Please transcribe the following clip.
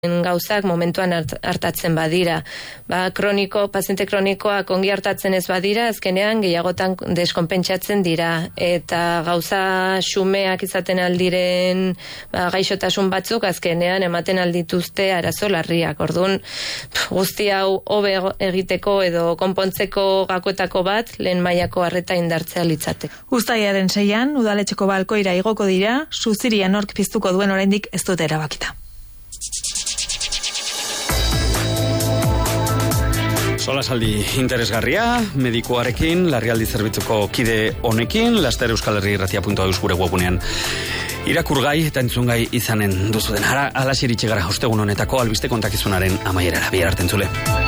gauzak momentuan hartatzen badira. Paziente kronikoak ongi hartatzen ez badira, azkenean gehiagotan deskonpentsatzen dira. Eta gauza xumeak izaten aldiren gaixotasun batzuk, azkenean ematen aldituzte arazo larriak. Orduan, guzti hau hobe egiteko edo konpontzeko gakoetako bat, lehen mailako arreta indartzea litzateke. Uztailaren 6an, udaletxeko balkoira igoko dira, suziria nork piztuko duen oraindik ez dute erabakita. Solasaldi interesgarria, medikuarekin, larrialdi zerbitzuko kide honekin, laster euskalherri-irratia.eus gure webunean irakurgai eta entzungai izanen duzu den. Alaxe iritsi gara ostegun honetako albiste kontakizunaren amaierara. Bihar arte entzule.